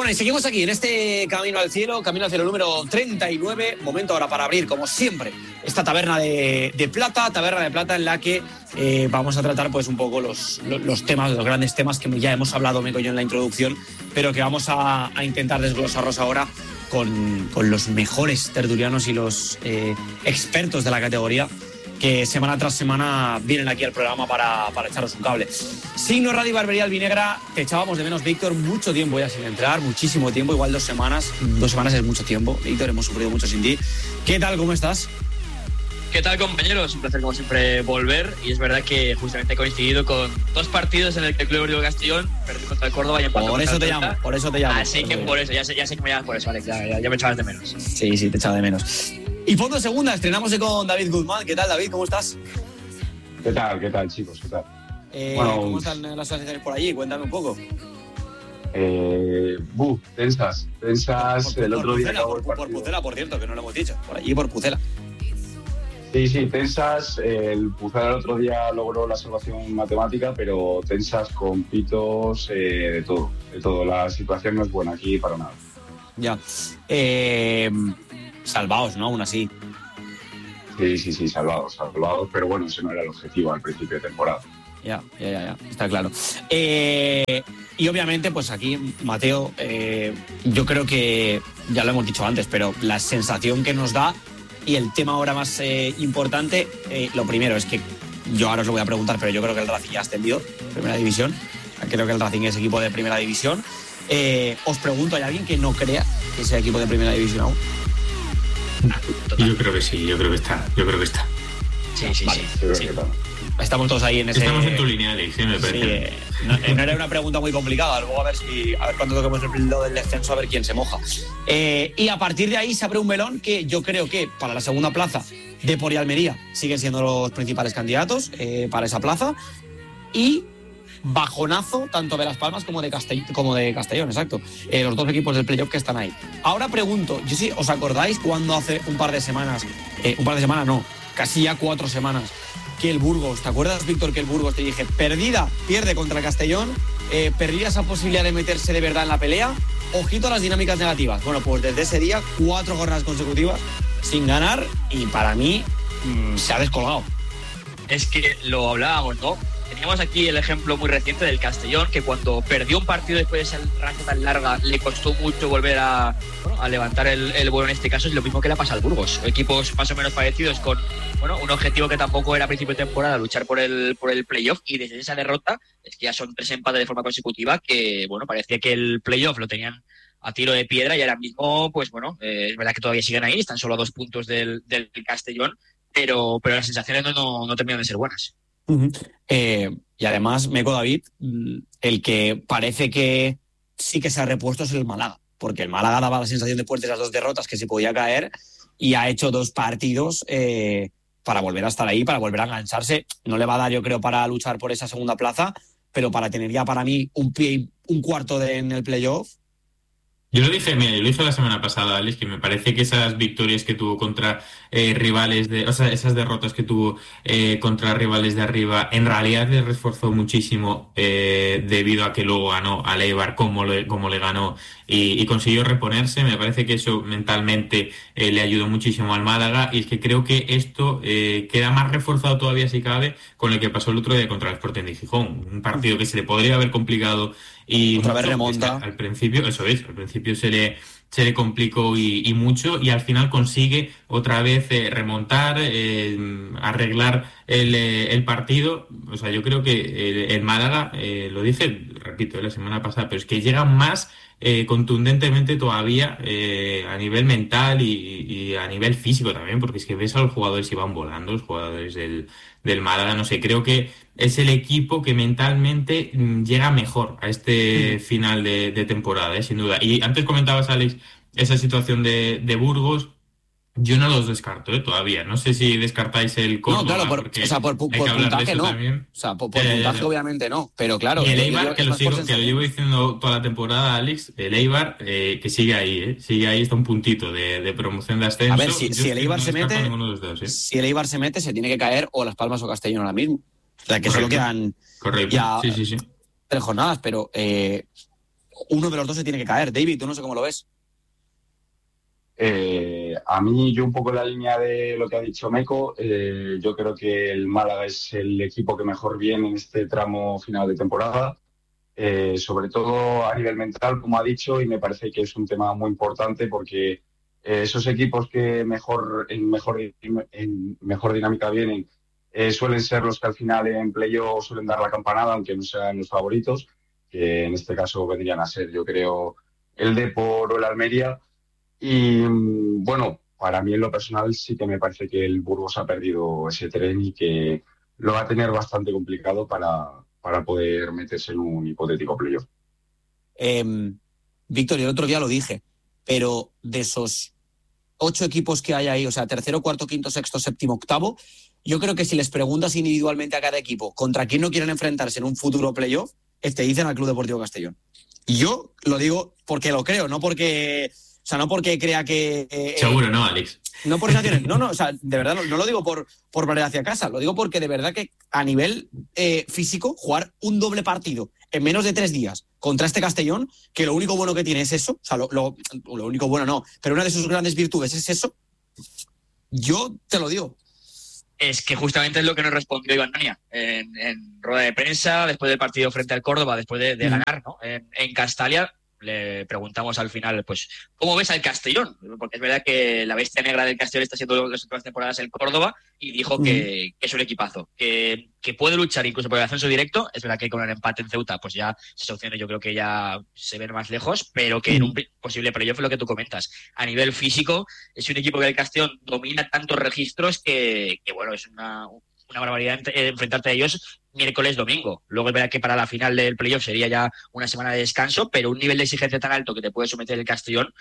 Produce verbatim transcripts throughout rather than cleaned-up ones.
Bueno, y seguimos aquí en este Camino al Cielo, Camino al Cielo número treinta y nueve. Momento ahora para abrir, como siempre, esta taberna de, de plata, taberna de plata en la que eh, vamos a tratar pues un poco los, los, los temas, los grandes temas que ya hemos hablado, me coño, en la introducción, pero que vamos a, a intentar desglosarlos ahora con, con los mejores tertulianos y los eh, expertos de la categoría que semana tras semana vienen aquí al programa para, para echaros un cable. Signo Radio y Barbería Albinegra, te echábamos de menos, Víctor, mucho tiempo ya sin entrar, muchísimo tiempo, igual dos semanas, dos semanas es mucho tiempo, Víctor, hemos sufrido mucho sin ti. ¿Qué tal, cómo estás? ¿Qué tal, compañeros? Un placer como siempre volver, y es verdad que justamente he coincidido con dos partidos en el que el Club Deportivo Castellón perdió contra el Córdoba y empató por contra eso te el Celta. llamo, por eso te llamo. Así que por eso, ya sé, ya sé que me llamas por eso, Alex, ya, ya, ya me echabas de menos. Sí, sí, te echaba de menos. Y fondo segunda, estrenamos con David Guzmán. ¿Qué tal, David? ¿Cómo estás? ¿Qué tal? ¿Qué tal, chicos? ¿Qué tal? Eh, bueno, ¿cómo están las sensaciones por allí? Cuéntame un poco. Eh, buh, tensas, tensas. Por, el por otro Pucela, día por, por Pucela, por cierto, que no lo hemos dicho. Por allí, por Pucela. Sí, sí, tensas. El Pucela el otro día logró la salvación matemática, pero tensas con pitos, eh, de todo, de todo. La situación no es buena aquí para nada. Ya. Eh, salvaos, ¿no? Aún así. Sí, sí, sí, salvados, salvados, pero bueno, ese no era el objetivo al principio de temporada. Ya, ya, ya, ya, está claro. Eh, y obviamente, pues aquí, Mateo, eh, yo creo que, ya lo hemos dicho antes, pero la sensación que nos da y el tema ahora más eh, importante, eh, lo primero es que yo ahora os lo voy a preguntar, pero yo creo que el Racing ya ascendió, primera división. Creo que el Racing es equipo de primera división. Eh, os pregunto, ¿hay alguien que no crea que sea equipo de primera división aún? Yo creo que sí, yo creo que está, yo creo que está. Sí, sí, vale, sí. Yo sí. creo que tal. Estamos todos ahí en ese... Estamos en tu línea, Alex, sí, me parece. Sí, eh, no, eh, no era una pregunta muy complicada. Luego a ver si a ver cuando toquemos el lo del descenso, a ver quién se moja. Eh, y a partir de ahí se abre un melón que yo creo que para la segunda plaza, Depor y Almería siguen siendo los principales candidatos eh, para esa plaza. Y bajonazo tanto de Las Palmas como de, Castell como de Castellón, exacto. Eh, los dos equipos del playoff que están ahí. Ahora pregunto, yo sí, ¿os acordáis cuando hace un par de semanas, eh, un par de semanas no, casi ya cuatro semanas, que el Burgos, ¿te acuerdas, Víctor, que el Burgos te dije, perdida, pierde contra el Castellón, eh, perdía esa posibilidad de meterse de verdad en la pelea? Ojito a las dinámicas negativas. Bueno, pues desde ese día, cuatro jornadas consecutivas sin ganar y para mí mmm, se ha descolgado. Es que lo hablábamos, ¿no? Teníamos aquí el ejemplo muy reciente del Castellón, que cuando perdió un partido después de esa racha tan larga, le costó mucho volver a, bueno, a levantar el, el vuelo. En este caso es lo mismo que le pasa al Burgos. Equipos más o menos parecidos con, bueno, un objetivo que tampoco era a principio de temporada, luchar por el, por el playoff, y desde esa derrota, es que ya son tres empates de forma consecutiva que, bueno, parecía que el playoff lo tenían a tiro de piedra y ahora mismo, pues bueno, eh, es verdad que todavía siguen ahí, están solo a dos puntos del, del Castellón, pero, pero las sensaciones no, no, no terminan de ser buenas. Uh-huh. Eh, y además, Meco David, el que parece que sí que se ha repuesto es el Málaga, porque el Málaga daba la sensación después de esas dos derrotas que se podía caer y ha hecho dos partidos eh, para volver a estar ahí, para volver a engancharse. No le va a dar, yo creo, para luchar por esa segunda plaza, pero para tener ya para mí un pie, un cuarto de, en el playoff. Yo lo dije, mira, yo lo dije la semana pasada, Alex, que me parece que esas victorias que tuvo contra eh, rivales de, o sea, esas derrotas que tuvo eh, contra rivales de arriba, en realidad le reforzó muchísimo eh, debido a que luego ganó a Eibar como le, como le ganó y, y consiguió reponerse. Me parece que eso mentalmente eh, le ayudó muchísimo al Málaga, y es que creo que esto eh, queda más reforzado todavía, si cabe, con lo que pasó el otro día contra el Sporting de Gijón, un partido que se le podría haber complicado y otra vez mucho, remonta. Al principio, eso es, al principio se le, se le complicó y, y mucho, y al final consigue otra vez eh, remontar, eh, arreglar el, eh, el partido. O sea, yo creo que el, el Málaga, eh, lo dije, repito, la semana pasada, pero es que llega más eh, contundentemente todavía eh, a nivel mental y, y a nivel físico también, porque es que ves a los jugadores y van volando, los jugadores del, del Málaga, no sé, creo que es el equipo que mentalmente mm, llega mejor a este mm. final de, de temporada, ¿eh? Sin duda. Y antes comentabas, Alex, esa situación de, de Burgos. Yo no los descarto, ¿eh? Todavía. No sé si descartáis el Córdoba. No, claro, por, o sea, por, por puntaje no. También. O sea, por, por eh, puntaje obviamente no, pero claro. Y el Eibar, que, lo sigo, que lo llevo diciendo toda la temporada, Alex, el Eibar, eh, que sigue ahí, ¿eh? Sigue ahí, está un puntito de, de promoción de ascenso. A ver, si, si el Eibar no se mete, dos, ¿eh? si el Eibar se mete, se tiene que caer o Las Palmas o Castellón ahora mismo. O sea, que Correcto. Solo quedan Correcto. ya sí, sí, sí. tres jornadas, pero... Eh, uno de los dos se tiene que caer. David, tú no sé cómo lo ves. Eh, a mí, yo un poco en la línea de lo que ha dicho Meco, eh, yo creo que el Málaga es el equipo que mejor viene en este tramo final de temporada, eh, sobre todo a nivel mental, como ha dicho, y me parece que es un tema muy importante porque eh, esos equipos que mejor en mejor, en mejor dinámica vienen eh, suelen ser los que al final en playoff suelen dar la campanada, aunque no sean los favoritos, que en este caso vendrían a ser, yo creo, el Depor o el Almería. Y bueno, para mí en lo personal sí que me parece que el Burgos ha perdido ese tren y que lo va a tener bastante complicado para, para poder meterse en un hipotético playoff. Eh, Víctor, yo el otro día lo dije, pero de esos ocho equipos que hay ahí, o sea, tercero, cuarto, quinto, sexto, séptimo, octavo, yo creo que si les preguntas individualmente a cada equipo contra quién no quieren enfrentarse en un futuro playoff, te dicen al Club Deportivo Castellón. Y yo lo digo porque lo creo, no porque... O sea, no porque crea que... Eh, Seguro, ¿no, Alex? No por sensaciones. No, no, o sea, de verdad, no, no lo digo por, por valer hacia casa, lo digo porque de verdad que a nivel eh, físico, jugar un doble partido en menos de tres días contra este Castellón, que lo único bueno que tiene es eso, o sea, lo, lo, lo único bueno no, pero una de sus grandes virtudes es eso, yo te lo digo. Es que justamente es lo que nos respondió Iván Nania en, en rueda de prensa, después del partido frente al Córdoba, después de, de mm. ganar, ¿no? En, en Castalia. Le preguntamos al final, pues, ¿cómo ves al Castellón? Porque es verdad que la bestia negra del Castellón está siendo las últimas temporadas el Córdoba y dijo mm. que, que es un equipazo, que, que puede luchar incluso por el ascenso directo. Es verdad que con el empate en Ceuta, pues ya esas opciones yo creo que ya se ven más lejos, pero que mm. en un posible playoff es lo que tú comentas. A nivel físico, es un equipo que el Castellón domina tantos registros que, que bueno, es una... una barbaridad enfrentarte a ellos miércoles, domingo. Luego es verdad que para la final del playoff sería ya una semana de descanso, pero un nivel de exigencia tan alto que te puede someter el Castellón,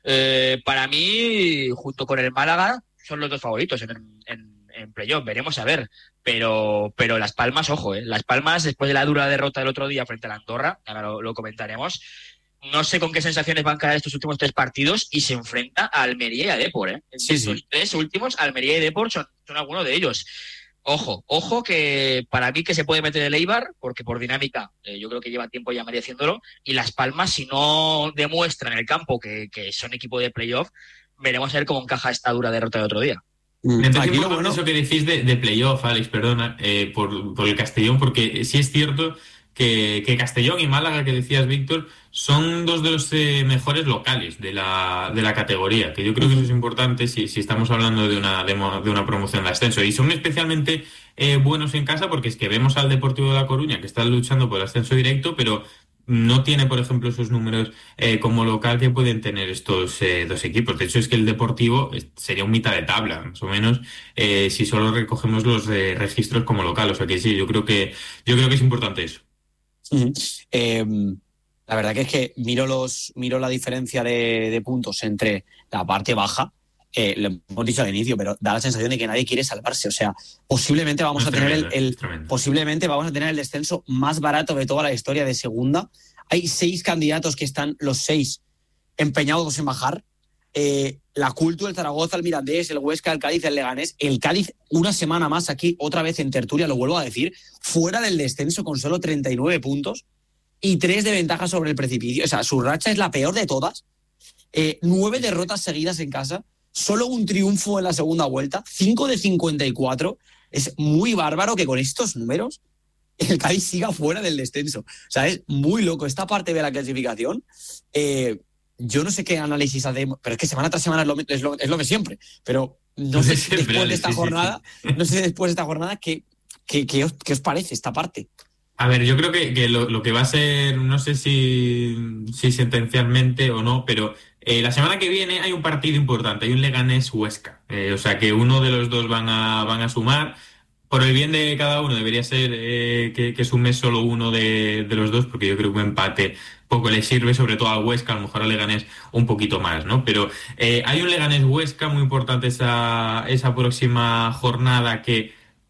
eh, para mí, junto con el Málaga, son los dos favoritos en, en, en playoff. Veremos a ver. Pero, pero Las Palmas, ojo, eh, Las Palmas, después de la dura derrota del otro día frente a la Andorra, ahora lo, lo comentaremos, no sé con qué sensaciones van a quedar estos últimos tres partidos y se enfrenta a Almería y a Depor. ¿eh? Sí, sí. Los tres últimos, Almería y Depor, son, son algunos de ellos. Ojo, ojo que para mí que se puede meter el Eibar, porque por dinámica eh, yo creo que lleva tiempo ya mereciéndolo, y Las Palmas, si no demuestran en el campo que, que son equipo de playoff, veremos a ver cómo encaja esta dura derrota del otro día. Me parece muy bueno eso que decís de, de playoff, Alex, perdona, eh, por, por el Castellón, porque sí es cierto que, que Castellón y Málaga, que decías, Víctor, son dos de los eh, mejores locales de la, de la categoría, que yo creo que eso es importante si, si estamos hablando de una, de, de una promoción de ascenso. Y son especialmente eh, buenos en casa porque es que vemos al Deportivo de La Coruña que está luchando por el ascenso directo, pero no tiene, por ejemplo, esos números eh, como local que pueden tener estos eh, dos equipos. De hecho, es que el Deportivo sería un mitad de tabla, más o menos, eh, si solo recogemos los eh, registros como local. O sea que sí, yo creo que, yo creo que es importante eso. Uh-huh. Eh... La verdad que es que miro los miro la diferencia de, de puntos entre la parte baja, eh, lo hemos dicho al inicio, pero da la sensación de que nadie quiere salvarse. O sea, posiblemente vamos a tener el, el posiblemente vamos a tener el descenso más barato de toda la historia de segunda. Hay seis candidatos que están los seis empeñados en bajar. Eh, la Cultu, el Zaragoza, el Mirandés, el Huesca, el Cádiz, el Leganés. El Cádiz, una semana más aquí, otra vez en tertulia, lo vuelvo a decir, fuera del descenso con solo treinta y nueve puntos. Y tres de ventaja sobre el precipicio. O sea, su racha es la peor de todas. Eh, nueve derrotas seguidas en casa. Solo un triunfo en la segunda vuelta. Cinco de cincuenta y cuatro. Es muy bárbaro que con estos números el Cádiz siga fuera del descenso. O sea, es muy loco. Esta parte de la clasificación, eh, yo no sé qué análisis hacemos, pero es que semana tras semana es lo, es lo, es lo de siempre. Pero no sé si después de esta jornada, no sé después de esta jornada, ¿qué, qué, qué, os, qué os parece esta parte? A ver, yo creo que, que lo, lo que va a ser, no sé si, si sentencialmente o no, pero eh, la semana que viene hay un partido importante, hay un Leganés-Huesca. Eh, o sea que uno de los dos van a, van a sumar. Por el bien de cada uno debería ser eh, que, que sume solo uno de, de los dos, porque yo creo que un empate poco le sirve, sobre todo al Huesca, a lo mejor al Leganés un poquito más, ¿no? Pero eh, hay un Leganés-Huesca muy importante esa, esa próxima jornada que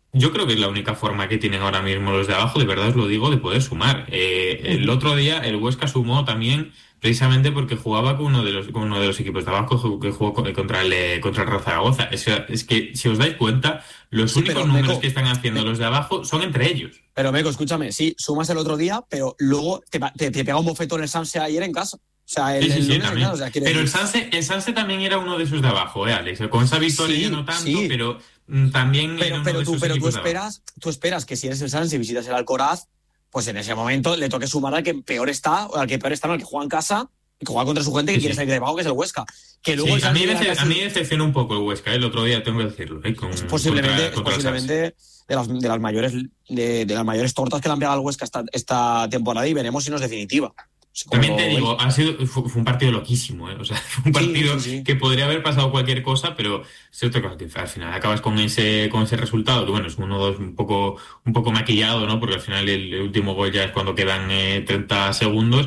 Yo creo que es la única forma que tienen ahora mismo los de abajo, de verdad os lo digo, de poder sumar. Eh, el Uh-huh. otro día el Huesca sumó también precisamente porque jugaba con uno de los, con uno de los equipos de abajo que jugó co- contra el, eh, contra el Real Zaragoza. Es, es que, si os dais cuenta, los Sí, únicos pero números Meco, que están haciendo me- los de abajo son entre ellos. pero Meco, escúchame, sí, sumas el otro día, pero luego te, pa- te, te pega un bofetón el Sanse ayer en casa. O sea, el, Sí, sí, el sí, lunes en casa, o también. sea, quiere Pero el decir. Sanse, el Sanse también era uno de esos de abajo, ¿eh, Alex? Con esa victoria ya Sí, no tanto, sí, pero mm, también era pero, uno de pero, tú, esos pero tú equipos de abajo. esperas, tú esperas que si eres el Sanse y visitas el Alcoraz, pues en ese momento le toque sumar al que peor está, o al que peor está, no, al que juega en casa, y que juega contra su gente que Sí, quiere sí. salir de abajo, que es el Huesca. Que luego el Sí, a mí, Sanse me, llega dece- a casi. mí me decepcionó un poco el Huesca, ¿eh? El otro día, tengo que decirlo, ¿eh? Con, Es posiblemente, contra, es contra el Sanse. posiblemente de las, de las mayores de, de las mayores tortas que le han pegado al Huesca esta, esta temporada, y veremos si no es definitiva. Como También te lo digo, veis. ha sido, fue, fue un partido loquísimo, ¿eh? O sea, fue un Sí, partido sí, sí. que podría haber pasado cualquier cosa, pero es otra cosa que al final acabas con ese, con ese resultado, que bueno, es uno dos un poco, un poco maquillado, ¿no? Porque al final el, el último gol ya es cuando quedan eh, treinta segundos.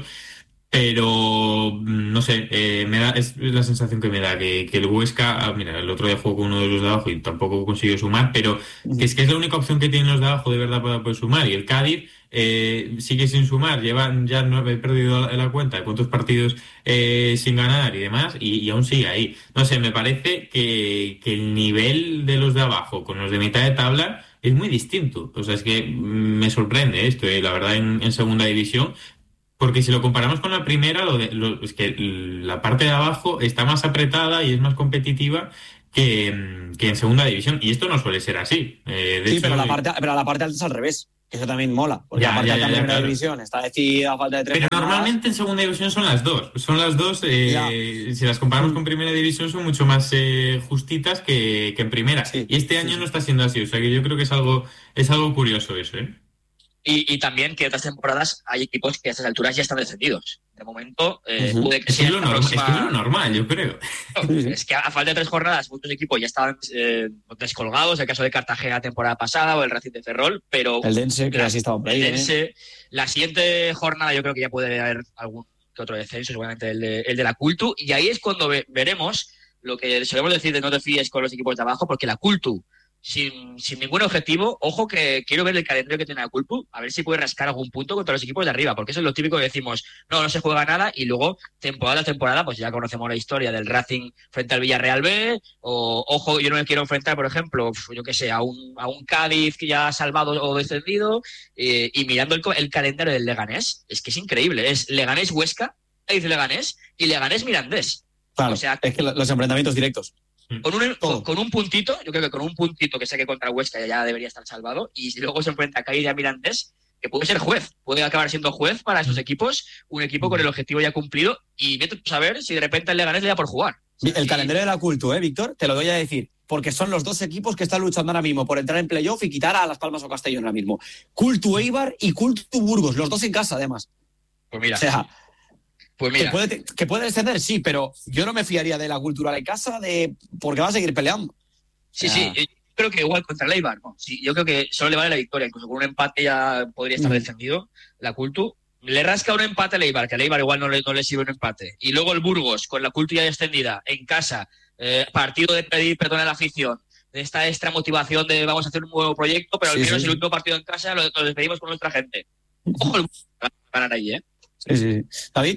Pero mm, no sé, eh, me da, es la sensación que me da que, que el Huesca, ah, mira, el otro día jugó con uno de los de abajo y tampoco consiguió sumar, pero que es que es la única opción que tienen los de abajo de verdad para poder sumar. Y el Cádiz eh, sigue sin sumar, llevan ya nueve, he perdido la, la cuenta de cuántos partidos eh, sin ganar y demás, y, y aún sigue ahí. No sé, me parece que, que el nivel de los de abajo con los de mitad de tabla es muy distinto. O sea, es que mm, me sorprende esto, eh, la verdad, en, en segunda división. Porque si lo comparamos con la primera, lo de, lo- es que la parte de abajo está más apretada y es más competitiva que, mm, que en segunda división. Y esto no suele ser así. Eh, de Sí, hecho, pero la parte, pero la parte alta es al revés, que eso también mola, porque la ya, parte ya, alta ya, en ya, primera claro. división está decidida a falta de tres Pero jornadas. normalmente en segunda división son las dos. Son las dos, Ya. eh, si las comparamos con primera división, son mucho más eh, justitas que, que en primera. Sí, Y este sí, año no sí. está siendo así. O sea que yo creo que es algo, es algo curioso eso, ¿eh? Y, y también que otras temporadas hay equipos que a estas alturas ya están descendidos. De momento, eh, Ujú. puede que Es que sea es lo la normal, es que es lo próxima. normal, yo creo. Sí, sí. Es que a falta de tres jornadas, muchos equipos ya estaban eh, descolgados. El caso de Cartagena la temporada pasada o el Racing de Ferrol, pero El Dense, que la, así estaba por el ahí. ¿eh? Dense, la siguiente jornada yo creo que ya puede haber algún que otro descenso, seguramente el de, el de la Cultu, y ahí es cuando ve, veremos lo que solemos decir de no te fíes con los equipos de abajo, porque la Cultu, sin, sin ningún objetivo, ojo que quiero ver el calendario que tiene la Cultu, a ver si puede rascar algún punto contra los equipos de arriba, porque eso es lo típico que decimos, no, no se juega nada, y luego, temporada a temporada, pues ya conocemos la historia del Racing frente al Villarreal B, o ojo, yo no me quiero enfrentar, por ejemplo, yo qué sé, a un, a un Cádiz que ya ha salvado o descendido, eh, y mirando el, el calendario del Leganés, es que es increíble, es Leganés-Huesca, Cádiz-Leganés y Leganés-Mirandés. Claro, O sea, es que los enfrentamientos directos. con un, Todo. con, con un puntito, yo creo que con un puntito que saque contra Huesca ya debería estar salvado, y luego se enfrenta a Cádiz y a Mirandés, que puede ser juez, puede acabar siendo juez para esos equipos, un equipo con el objetivo ya cumplido, y vete a saber si de repente el Leganés le da por jugar. O sea, El y- calendario de la Cultu, ¿eh, Víctor? Te lo doy a decir. Porque son los dos equipos que están luchando ahora mismo por entrar en playoff y quitar a Las Palmas o Castellón ahora mismo. Cultu Eibar y Cultu Burgos, los dos en casa, además. Pues mira, O sea, pues que mira. puede, que puede descender, sí, pero yo no me fiaría de la Cultural en casa de porque va a seguir peleando. Sí, O sea, sí, yo creo que igual contra el Eibar, ¿no? Sí, yo creo que solo le vale la victoria, incluso con un empate ya podría estar Mm. descendido la Cultu. Le rasca un empate al Eibar, que al Eibar igual no le, no le sirve un empate. Y luego el Burgos, con la Cultu ya descendida, en casa, eh, partido de pedir perdón a la afición, de esta extra motivación de vamos a hacer un nuevo proyecto, pero al Sí, menos sí, el sí. último partido en casa lo, lo despedimos con nuestra gente. Ojo, el Burgos va a ganar ahí, ¿eh? sí, sí, sí. David,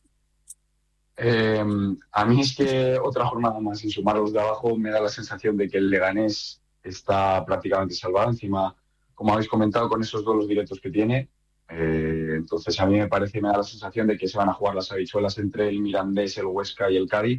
Eh, a mí es que otra jornada más sin sumar los de abajo me da la sensación de que el Leganés está prácticamente salvado. Encima, como habéis comentado, con esos duelos directos que tiene. Eh, entonces, a mí me parece, me da la sensación de que se van a jugar las habichuelas entre el Mirandés, el Huesca y el Cádiz.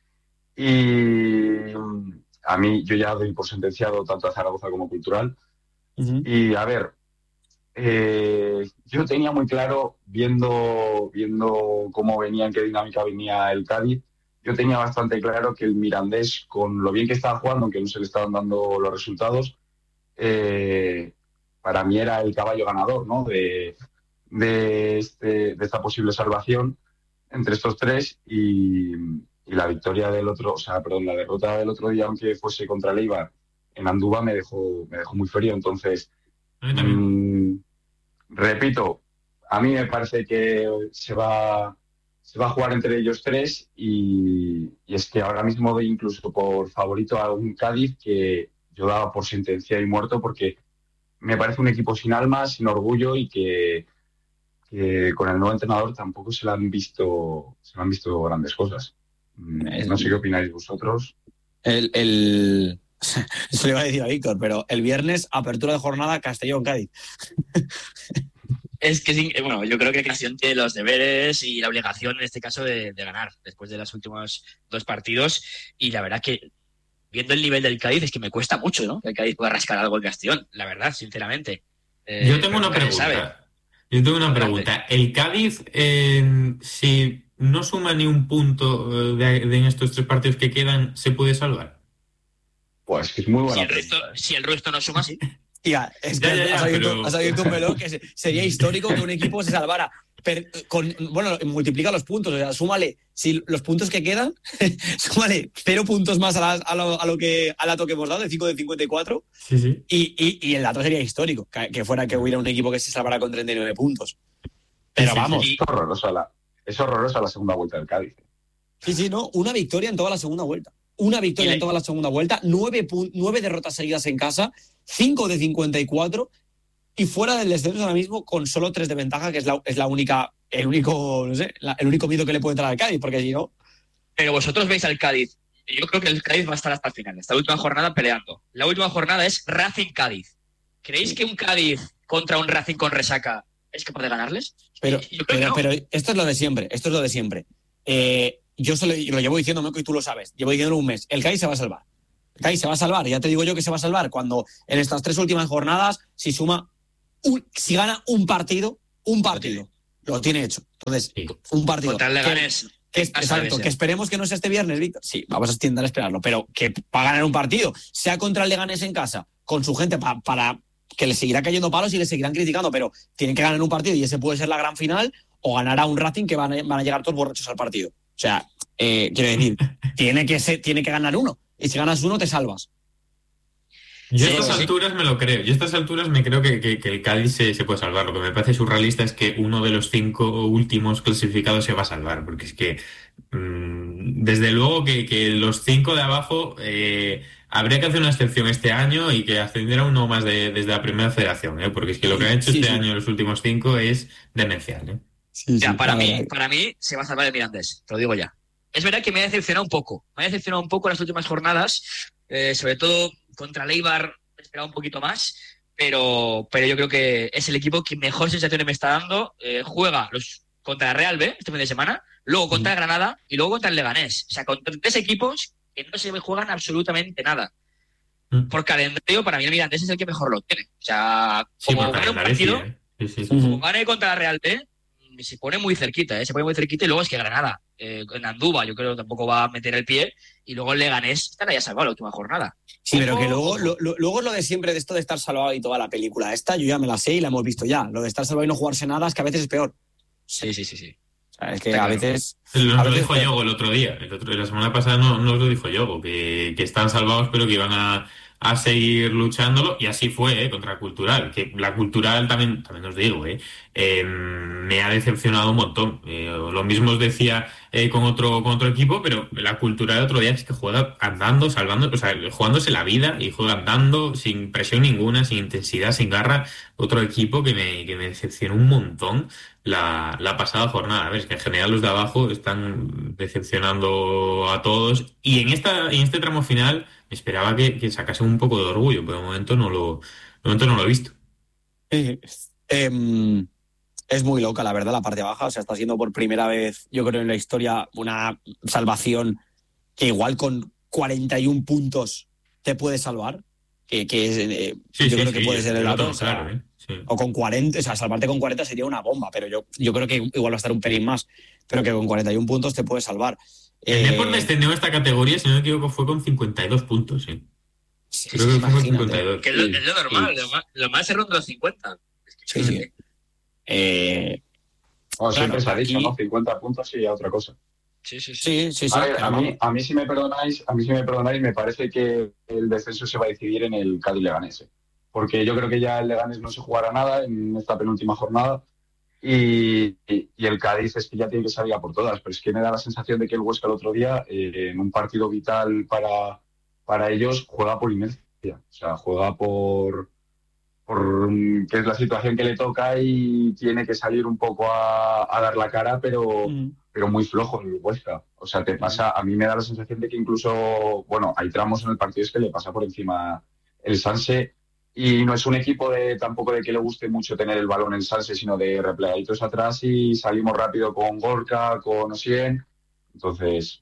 Y a mí, yo ya doy por sentenciado tanto a Zaragoza como Cultural. uh-huh. Y a ver, eh, yo tenía muy claro, viendo, viendo cómo venía, en qué dinámica venía el Cádiz, yo tenía bastante claro que el Mirandés, con lo bien que estaba jugando, aunque no se le estaban dando los resultados, eh, para mí era el caballo ganador, ¿no? de, de, este, de esta posible salvación entre estos tres, y, y la victoria del otro, o sea, perdón, la derrota del otro día, aunque fuese contra el Eibar, en Andúba, me dejó, me dejó muy frío. Entonces, A mí también. mmm, repito, a mí me parece que se va, se va a jugar entre ellos tres, y, y es que ahora mismo doy incluso por favorito a un Cádiz que yo daba por sentencia y muerto porque me parece un equipo sin alma, sin orgullo y que, que con el nuevo entrenador tampoco se le han visto, se le han visto grandes cosas. No sé qué opináis vosotros. El, el... Eso le iba a decir a Víctor, pero el viernes, apertura de jornada, Castellón-Cádiz. Es que sí, bueno, yo creo que Castellón tiene los deberes y la obligación en este caso de, de ganar después de los últimos dos partidos. Y la verdad que viendo el nivel del Cádiz es que me cuesta mucho, ¿no? Que el Cádiz pueda rascar algo el Castellón, la verdad, sinceramente. Eh, yo tengo una pregunta. Sabe. Yo tengo una pregunta. El Cádiz, eh, si no suma ni un punto de, de en estos tres partidos que quedan, ¿se puede salvar? Pues que es muy buena. Si el resto, si el resto no suma, sí. Tía, es que ya, ya, ya, has, abierto, pero... has abierto un melón que sería histórico que un equipo se salvara. Pero con, bueno, multiplica los puntos, o sea, súmale, si los puntos que quedan, súmale cero puntos más a, la, a, lo, a lo que al dato que hemos dado, de cinco de cincuenta y cuatro, sí, sí. Y, y, y el dato sería histórico, que, que fuera que hubiera un equipo que se salvara con treinta y nueve puntos. Pero sí, vamos. Sí, es horrorosa la, es horrorosa la segunda vuelta del Cádiz. Sí, sí, no, una victoria en toda la segunda vuelta. Una victoria en toda la segunda vuelta, nueve, nueve derrotas seguidas en casa, cinco de cincuenta y cuatro y fuera del descenso ahora mismo con solo tres de ventaja, que es la, es la única, el único, no sé, la, el único miedo que le puede entrar al Cádiz, porque si no... Pero vosotros veis al Cádiz, yo creo que el Cádiz va a estar hasta el final, esta última jornada peleando. La última jornada es Racing-Cádiz. ¿Creéis sí. que un Cádiz contra un Racing con resaca es capaz de ganarles? Pero, pero, no. pero esto es lo de siempre, esto es lo de siempre. Eh... Yo solo, lo llevo diciendo, Meco, y tú lo sabes. Llevo diciendo un mes. El Cádiz se va a salvar. El Cádiz se va a salvar. Ya te digo yo que se va a salvar cuando en estas tres últimas jornadas, si suma, un, si gana un partido, un partido, lo tiene hecho. Entonces, sí. un partido. Contra el Leganés. Que, que, exacto, que esperemos que no sea este viernes, Víctor. Sí, vamos a intentar esperarlo, pero que va a ganar un partido, sea contra el Leganés en casa, con su gente, pa, para que le seguirá cayendo palos y le seguirán criticando, pero tienen que ganar un partido y ese puede ser la gran final, o ganará un Racing que van a, van a llegar todos borrachos al partido. O sea, eh, quiero decir, tiene que ser, tiene que ganar uno. Y si ganas uno, te salvas. Yo a estas sí, alturas sí. me lo creo. Yo a estas alturas me creo que, que, que el Cádiz se, se puede salvar. Lo que me parece surrealista es que uno de los cinco últimos clasificados se va a salvar. Porque es que, mmm, desde luego que, que los cinco de abajo eh, habría que hacer una excepción este año y que ascendiera uno más de, desde la primera federación. ¿eh? Porque es que lo que han hecho sí, este sí. año los últimos cinco es demencial. ¿eh? Sí, ya, sí, para, mí, ver. para mí se va a salvar el Mirandés, te lo digo ya. Es verdad que me ha decepcionado un poco, me ha decepcionado un poco las últimas jornadas, eh, sobre todo contra Leibar he esperado un poquito más, pero, pero yo creo que es el equipo que mejor sensaciones me está dando. Eh, juega los, contra el Real B este fin de semana, luego contra el Granada y luego contra el Leganés. O sea, contra tres equipos que no se juegan absolutamente nada. Por calendario, para mí el Mirandés es el que mejor lo tiene. O sea, como sí, gane un partido, sí, ¿eh? sí, sí, sí. como gane contra el Real B, se pone muy cerquita, ¿eh? se pone muy cerquita y luego es que Granada, eh, en Andúba yo creo que tampoco va a meter el pie y luego el Leganés estará ya salvado la última jornada. Sí, pero que luego, lo, lo, luego es lo de siempre de esto de estar salvado y toda la película esta, yo ya me la sé y la hemos visto ya. Lo de estar salvado y no jugarse nada es que a veces es peor. Sí, sí, sí, sí. O sea, es que Está a claro. veces... Nos a lo veces dijo es Yogo el otro día. El otro, la semana pasada no, nos lo dijo Yogo, que, que están salvados pero que iban a... a seguir luchándolo, y así fue, ¿eh? Contra Cultural, que la Cultural también, también os digo, ¿eh? Eh, me ha decepcionado un montón. Eh, lo mismo os decía eh, con otro con otro equipo, pero la Cultural otro día es que juega andando, salvando, o sea, jugándose la vida y juega andando sin presión ninguna, sin intensidad, sin garra. Otro equipo que me, que me decepcionó un montón la, la pasada jornada. A ver, es que en general los de abajo están decepcionando a todos, y en esta en este tramo final esperaba que, que sacase un poco de orgullo, pero de momento no lo, de momento no lo he visto. Eh, eh, es muy loca, la verdad, la parte baja. O sea, está siendo por primera vez, yo creo, en la historia una salvación que igual con cuarenta y un puntos te puede salvar. Que, que es, eh, sí, yo sí, creo que sí, puede ser el dato. claro, o sea, claro, ¿eh? Sí. O con cuarenta, o sea, salvarte con cuarenta sería una bomba, pero yo, yo creo que igual va a estar un pelín más. Pero que con cuarenta y un puntos te puede salvar. El eh, Depor descendió esta categoría, si no me equivoco, fue con cincuenta y dos puntos, sí. Sí, Creo sí, que fue con imagínate. cincuenta y dos. Que es lo, es lo normal, sí. lo, más, lo más es ronda los cincuenta. Sí, sí. Eh, bueno, siempre claro, se ha dicho, aquí... ¿no? cincuenta puntos y a otra cosa. Sí, sí, sí. sí, sí, sí, a, ver, claro. a, mí, a mí si me perdonáis, a mí si me perdonáis, me parece que el descenso se va a decidir en el Cádiz Leganés. Porque yo creo que ya el Leganés no se jugará nada en esta penúltima jornada. Y, y, y el Cádiz es que ya tiene que salir a por todas, pero es que me da la sensación de que el Huesca el otro día, eh, en un partido vital para, para ellos, juega por inercia. O sea, juega por, por que es la situación que le toca y tiene que salir un poco a, a dar la cara, pero, mm. pero muy flojo en el Huesca. O sea, te pasa, a mí me da la sensación de que incluso, bueno, hay tramos en el partido es que le pasa por encima el Sanse. Y no es un equipo de tampoco de que le guste mucho tener el balón en Sanse, sino de replegaditos atrás y salimos rápido con Gorka, con Osien. Entonces,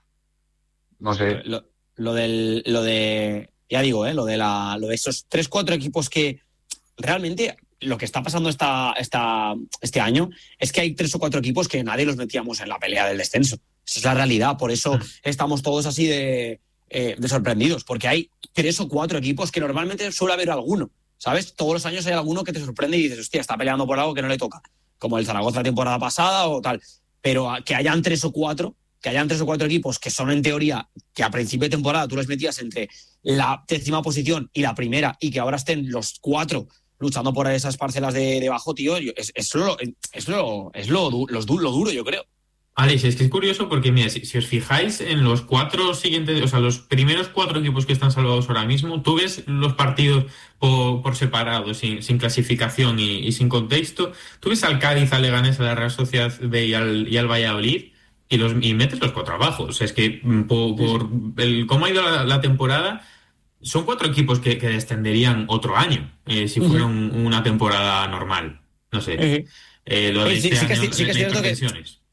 no sé. Lo, lo del, lo de, ya digo, ¿eh? lo de la, lo de esos tres, cuatro equipos que realmente lo que está pasando esta, esta, este año es que hay tres o cuatro equipos que nadie los metíamos en la pelea del descenso. Esa es la realidad. Por eso estamos todos así de. Eh, de sorprendidos, porque hay tres o cuatro equipos que normalmente suele haber alguno, ¿sabes? Todos los años hay alguno que te sorprende y dices, hostia, está peleando por algo que no le toca, como el Zaragoza la temporada pasada o tal, pero que hayan tres o cuatro, que hayan tres o cuatro equipos que son en teoría, que a principio de temporada tú les metías entre la décima posición y la primera y que ahora estén los cuatro luchando por esas parcelas de, de bajo, tío, es, es, lo, es, lo, es lo, los, lo duro, yo creo. Alex, es que es curioso porque, mira, si, si os fijáis en los cuatro siguientes, o sea, los primeros cuatro equipos que están salvados ahora mismo, tú ves los partidos por, por separado, sin, sin clasificación y, y sin contexto, tú ves al Cádiz, al Leganés, a la Real Sociedad B y al, y al Valladolid y, los, y metes los cuatro abajo. O sea, es que por, por el cómo ha ido la, la temporada, son cuatro equipos que, que descenderían otro año, eh, si fuera uh-huh. un, una temporada normal. No sé. Uh-huh. Eh, lo de sí, este sí, año, sí, sí que es cierto que...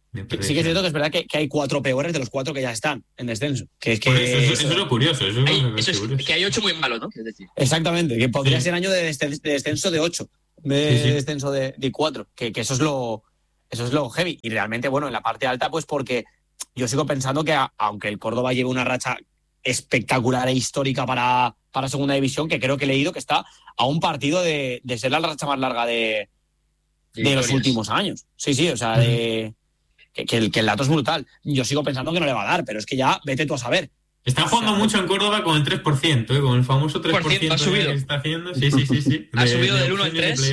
Sí que es cierto que es verdad que, que hay cuatro peores de los cuatro que ya están en descenso. Que es que pues eso, eso, eso es lo curioso. Eso, hay, es, eso es curioso. Que hay ocho muy malos, ¿no? Es decir. Exactamente, que podría sí. ser año de descenso de ocho, de sí, sí. descenso de, de cuatro, que, que eso es lo eso es lo heavy. Y realmente, bueno, en la parte alta, pues porque yo sigo pensando que a, aunque el Córdoba lleve una racha espectacular e histórica para, para segunda división, que creo que he leído que está a un partido de, de ser la racha más larga de, de, de los últimos años. Sí, sí, o sea, uh-huh. de... Que, que, el, que el dato es brutal. Yo sigo pensando que no le va a dar, pero es que ya vete tú a saber. Está jugando o sea, mucho en Córdoba con el tres por ciento, ¿eh? Con el famoso tres por ciento ha subido. que está haciendo. Sí, sí, sí. sí. Ha de, subido de, del uno al tres.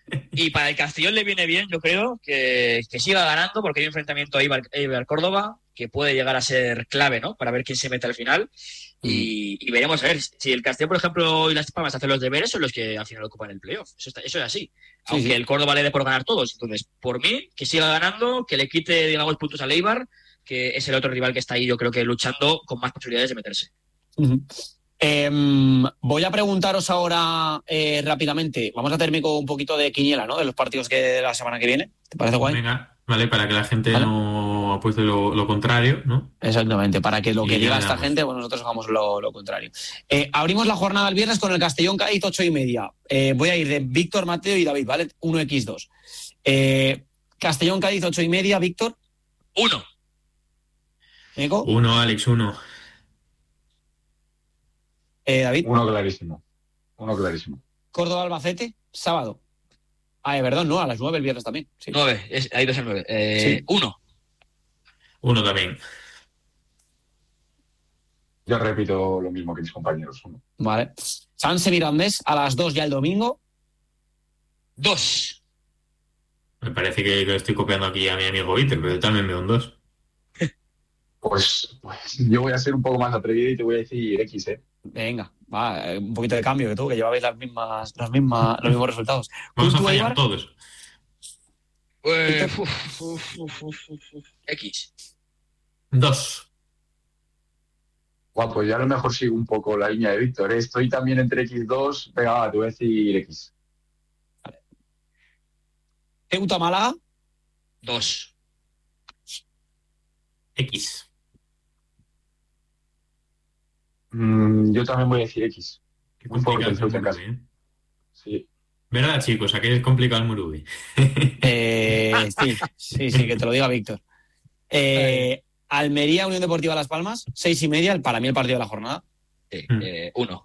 Y para el Castellón le viene bien, yo creo, que, que siga ganando, porque hay un enfrentamiento a Eibar, Eibar Córdoba que puede llegar a ser clave, ¿no? Para ver quién se mete al final. Y, y veremos a ver si el Castellón, por ejemplo, y las Palmas hacen los deberes, son los que al final ocupan el playoff. Eso, está, eso es así. Aunque sí, sí. el Córdoba le dé por ganar todos. Entonces, por mí, que siga ganando, que le quite, digamos, puntos al Eibar, que es el otro rival que está ahí, yo creo que luchando con más posibilidades de meterse. Uh-huh. Eh, voy a preguntaros ahora eh, rápidamente. Vamos a terminar con un poquito de quiniela, ¿no? De los partidos que de la semana que viene. ¿Te parece guay? Venga, vale, para que la gente ¿Vale? no apueste lo, lo contrario, ¿no? Exactamente, para que lo y que diga esta gente, bueno, nosotros hagamos lo, lo contrario. Eh, abrimos la jornada el viernes con el Castellón Cádiz, ocho y media. Eh, voy a ir de Víctor, Mateo y David, ¿vale? uno equis dos. Eh, Castellón Cádiz, ocho y media, Víctor. uno. ¿Eco? uno, Alex, uno. Eh, David. Uno clarísimo. Uno clarísimo. Córdoba Albacete, sábado. Ah, eh, perdón, no, a las nueve el viernes también. Sí. nueve, es, ahí dos el nueve. Eh, sí. Uno. Uno también. Yo repito lo mismo que mis compañeros. Uno. Vale. Sanse Mirandés a las dos ya el domingo. Dos. Me parece que, que estoy copiando aquí a mi amigo Víctor, pero yo también veo un dos. Pues, pues yo voy a ser un poco más atrevido y te voy a decir X, ¿eh? Venga, va, un poquito de cambio que tú, que llevabais las mismas, las mismas, los mismos resultados. Vamos a fallar todos. Eh, uf, uf, uf, uf, uf. X. Dos. Bueno, pues ya a lo mejor sigo un poco la línea de Víctor. ¿eh? Estoy también entre equis dos. Venga, va, te voy a decir X. Vale. Ceuta Málaga. Dos. X. Mm, yo también voy a decir X. Qué complicado el Murubi, ¿eh? Sí. ¿Verdad, chicos? Aquí es complicado el Murubi. eh, sí, sí, sí, que te lo diga Víctor. Eh, Almería, Unión Deportiva Las Palmas, seis y media, para mí el partido de la jornada. Sí, mm. eh, uno.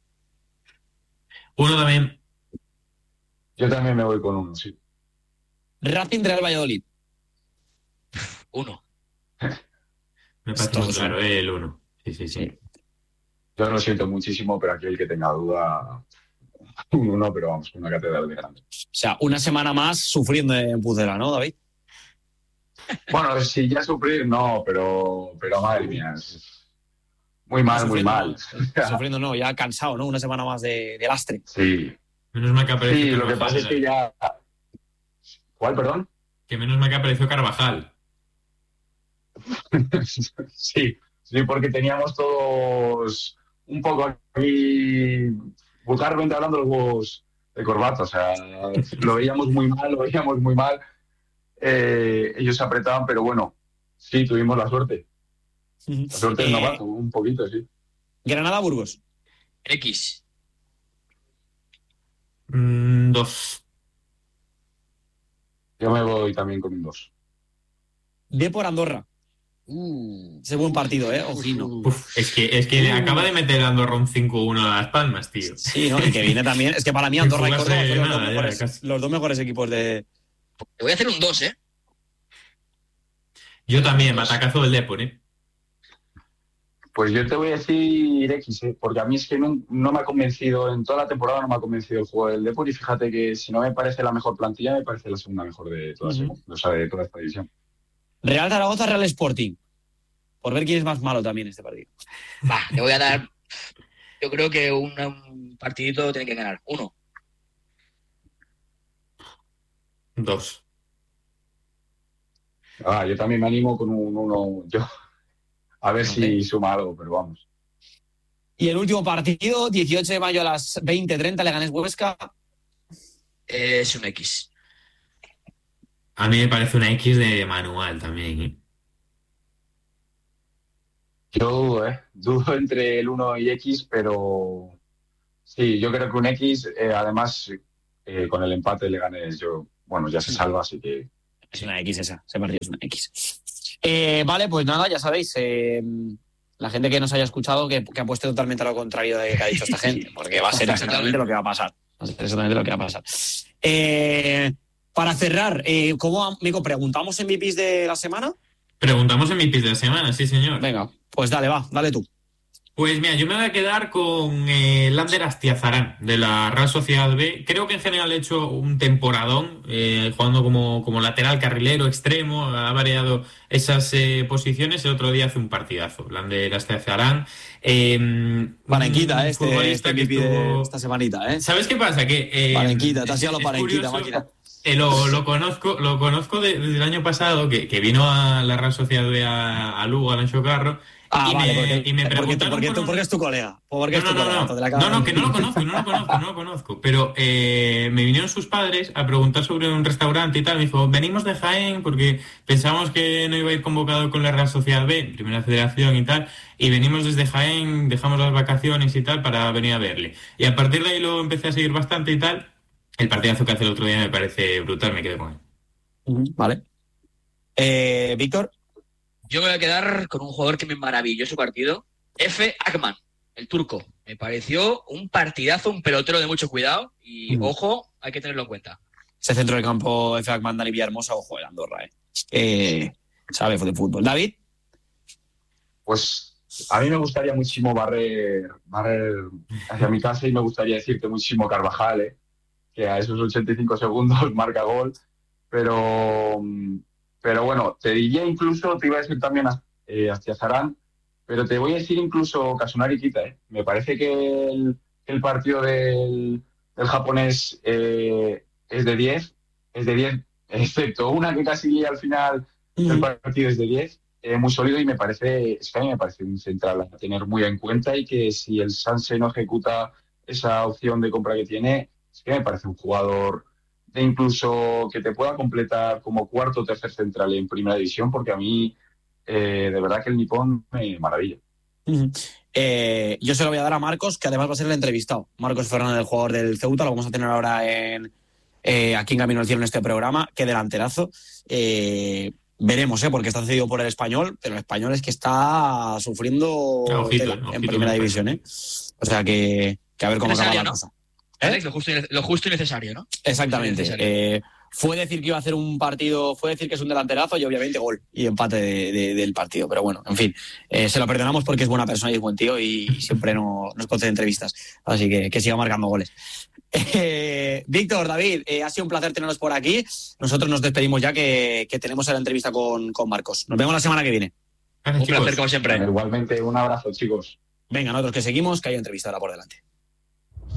Uno también. Yo también me voy con uno, sí. Racing Real Valladolid. Uno. Me parece muy claro, eh, el uno. Sí, sí, sí, sí. Yo lo siento muchísimo, pero aquí el que tenga duda, un uno, pero vamos, con una catedral de grande. O sea, una semana más sufriendo en Pucela, ¿no, David? Bueno, si ya sufrir, no, pero, pero madre mía. Es... Muy mal, muy sufriendo, mal. ¿no? Sufriendo, no, ya cansado, ¿no? Una semana más de, de lastre. Sí. Menos mal que apareció Sí, lo que Carvajal, pasa es que ya... ¿Cuál, perdón? Que menos mal que apareció Carvajal. Sí, sí, porque teníamos todos un poco aquí, vulgarmente hablando, los huevos de corbata. O sea, lo veíamos muy mal, lo veíamos muy mal. Eh, ellos se apretaban, pero bueno, sí, tuvimos la suerte. La suerte del Eh, novato, un poquito, sí. Granada-Burgos. X. Mm, dos. Yo me voy también con un dos. Depor-Andorra. Uh, ese buen partido, ¿eh? Ojino. Uf, es que, es que Uh. acaba de meter Andorra un cinco uno a Las Palmas, tío. Sí, ¿no? Y que viene también. Es que para mí Andorra y Sin Córdoba jugarse son los, nada, dos ya, mejores, casi. los dos mejores equipos de... Te voy a hacer un dos, ¿eh? Yo también, Dos. batacazo del Depor, ¿eh? Pues yo te voy a decir X, ¿eh? Porque a mí es que no, no me ha convencido, en toda la temporada no me ha convencido el juego del Depor, y fíjate que si no me parece la mejor plantilla, me parece la segunda mejor de toda, Uh-huh. o sea, de toda esta división. Real Zaragoza-Real Sporting. Por ver quién es más malo también este partido. Va, le voy a dar. Yo creo que un, un partidito tiene que ganar. Uno. Dos. Ah, yo también me animo con un uno, yo, a ver Ok. si suma algo, pero vamos. Y el último partido, dieciocho de mayo a las veinte treinta, Leganés Huesca. Es un X. A mí me parece una X de manual también, ¿eh? Yo dudo, ¿eh? Dudo entre el uno y X, pero sí, yo creo que un X, eh, además, eh, con el empate le ganes yo, bueno, ya se salva, así que... Es una X esa, ese partido es una X. Eh, vale, pues nada, ya sabéis, eh, la gente que nos haya escuchado que, que apueste totalmente a lo contrario de que ha dicho esta gente, porque va a ser exactamente lo que va a pasar. Va a ser exactamente lo que va a pasar. Eh, para cerrar, eh, ¿cómo, Mico, preguntamos M V Ps de la semana? Preguntamos en mi pis de la semana, sí, señor. Venga, pues dale, va, dale tú. Pues mira, yo me voy a quedar con eh, Lander Astiazarán, de la Real Sociedad B. Creo que en general ha hecho un temporadón, eh, jugando como, como lateral, carrilero, extremo, ha variado esas eh, posiciones. El otro día hace un partidazo, Lander Astiazarán. Eh, Parenquita, un eh, este, futbolista este M V P que de estuvo- esta semanita, ¿eh? ¿Sabes qué pasa? Que eh, Parenquita, te has es- ido a lo es parenquita, curioso, máquina. eh, lo, lo conozco, lo conozco de- desde el año pasado, que, que vino a la Real Sociedad B a, a Lugo, a Ancho Carro. Ah, y, vale, me, porque, y me porque, tú, preguntaron porque, por tú, un- porque es tu colega. Porque es no, tu no, colega. no, entonces la no, acabas- no, no, que no lo conozco, no lo conozco, no lo conozco. Pero eh, me vinieron sus padres a preguntar sobre un restaurante y tal. Me dijo, venimos de Jaén porque pensamos que no iba a ir convocado con la Real Sociedad B, Primera Federación y tal. Y venimos desde Jaén, dejamos las vacaciones y tal para venir a verle. Y a partir de ahí lo empecé a seguir bastante y tal. El partidazo que hace el otro día me parece brutal, me quedé con él. Ujú, vale. Eh, Víctor. Yo me voy a quedar con un jugador que me maravilló su partido. F. Akman, el turco. Me pareció un partidazo, un pelotero de mucho cuidado. Y Ujú. ojo, hay que tenerlo en cuenta. Ese centro del campo F. Akman, Dani Villahermosa, ojo, el Andorra, ¿eh? Eh, sabe de fútbol. David. Pues a mí me gustaría muchísimo barrer, barrer hacia mi casa, y me gustaría decirte muchísimo Carvajal, ¿eh? Que a esos ochenta y cinco segundos marca gol. Pero, pero bueno, te diría incluso, te iba a decir también eh, Astiazarán, pero te voy a decir incluso Kasunari Kita, ¿eh? Me parece que el, el partido del, del japonés eh, es de diez, es de diez, excepto una que casi llega al final del partido es de diez, eh, muy sólido, y me parece, es que a mí me parece un central a tener muy en cuenta, y que si el Sanse no ejecuta esa opción de compra que tiene, es que me parece un jugador de incluso que te pueda completar como cuarto o tercer central en primera división, porque a mí eh, de verdad que el nipón me maravilla. Uh-huh. Eh, yo se lo voy a dar a Marcos, que además va a ser el entrevistado. Marcos Fernández, el jugador del Ceuta, lo vamos a tener ahora en, eh, aquí en Camino al Cielo en este programa. Qué delanterazo. Eh, veremos, ¿eh? Porque está cedido por el Español, pero el Español es que está sufriendo Ojito, tela ojito en primera con el división, ¿eh? O sea que, que a ver cómo acaba la Necesario, ¿no? cosa. ¿Eh? Alex, lo justo, y, lo justo y necesario, ¿no? Exactamente. Necesario. Eh, fue decir que iba a hacer un partido, fue decir que es un delanterazo y obviamente gol y empate de, de, del partido. Pero bueno, en fin, eh, se lo perdonamos porque es buena persona y es buen tío y siempre no, nos concede entrevistas. Así que que siga marcando goles. Eh, Víctor, David, eh, ha sido un placer tenerlos por aquí. Nosotros nos despedimos ya que, que tenemos la entrevista con, con Marcos. Nos vemos la semana que viene. Gracias, Un placer, chicos. como siempre. Igualmente, un abrazo, chicos. Venga, nosotros que seguimos, que hay entrevista ahora por delante.